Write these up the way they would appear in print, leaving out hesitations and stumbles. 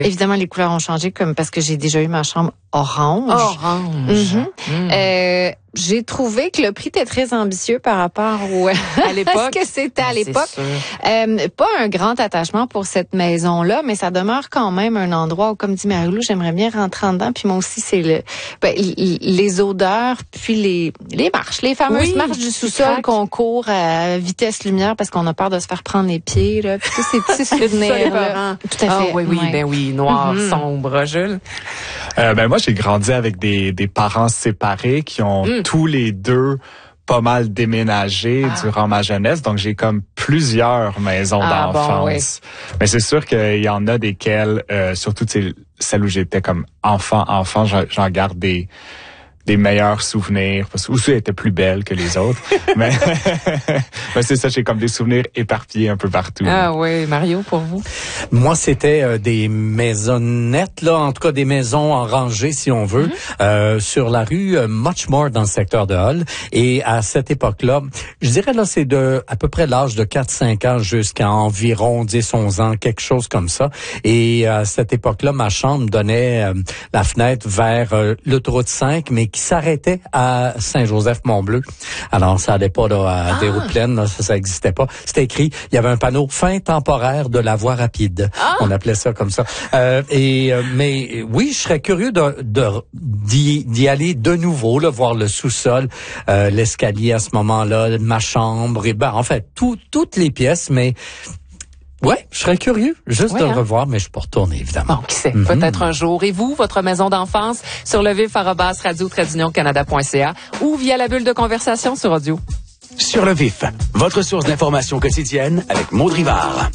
Évidemment, les couleurs ont changé parce que j'ai déjà eu ma chambre orange. J'ai trouvé que le prix était très ambitieux par rapport à l'époque. À ce que c'était à l'époque. Pas un grand attachement pour cette maison-là, mais ça demeure quand même un endroit où, comme dit Marie-Lou, j'aimerais bien rentrer en dedans. Puis moi aussi, c'est les odeurs, puis les marches, les fameuses marches du sous-sol qu'on court à vitesse lumière parce qu'on a peur de se faire prendre les pieds, là. Puis tous ces petits souvenirs-là. Tout à fait. Oui, noir, sombre, Jules. Moi, j'ai grandi avec des parents séparés qui ont tous les deux pas mal déménagé durant ma jeunesse, donc j'ai comme plusieurs maisons d'enfance. Mais c'est sûr qu'il y en a desquelles, surtout celles où j'étais comme enfant, j'en garde des meilleurs souvenirs, parce que aussi elle était plus belle que les autres. mais c'est ça, j'ai comme des souvenirs éparpillés un peu partout. Ah oui, Mario, pour vous? Moi, c'était des maisonnettes, là, en tout cas des maisons en rangée, si on veut, sur la rue Muchmore, dans le secteur de Hull. Et à cette époque-là, je dirais là, c'est de à peu près l'âge de 4-5 ans jusqu'à environ 10-11 ans, quelque chose comme ça. Et à cette époque-là, ma chambre donnait la fenêtre vers l'autoroute 5, mais qui s'arrêtait à Saint-Joseph-Mont-Bleu. Alors, ça allait pas là, à des routes pleines, là, ça existait pas. C'était écrit, il y avait un panneau « Fin temporaire de la voie rapide ». On appelait ça comme ça. Mais oui, je serais curieux d'y aller de nouveau, là, voir le sous-sol, l'escalier à ce moment-là, ma chambre, et en fait, toutes les pièces, mais... Ouais, je serais curieux juste de le revoir, mais je peux retourner, évidemment. Bon, qui sait, peut-être un jour. Et vous, votre maison d'enfance, sur le vif @radio-canada.ca ou via la bulle de conversation sur audio. Sur le vif, votre source d'information quotidienne avec Maud Rivard.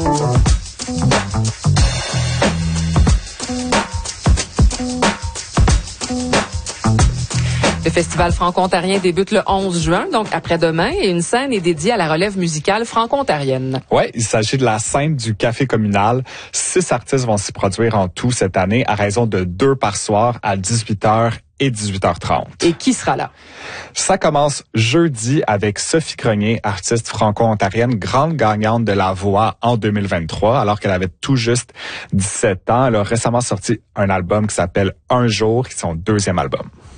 Le Festival franco-ontarien débute le 11 juin, donc après-demain, et une scène est dédiée à la relève musicale franco-ontarienne. Ouais, il s'agit de la scène du Café communal. 6 artistes vont s'y produire en tout cette année, à raison de 2 par soir à 18h et 18h30. Et qui sera là? Ça commence jeudi avec Sophie Grenier, artiste franco-ontarienne, grande gagnante de La Voix en 2023, alors qu'elle avait tout juste 17 ans. Elle a récemment sorti un album qui s'appelle Un jour, qui est son 2e album.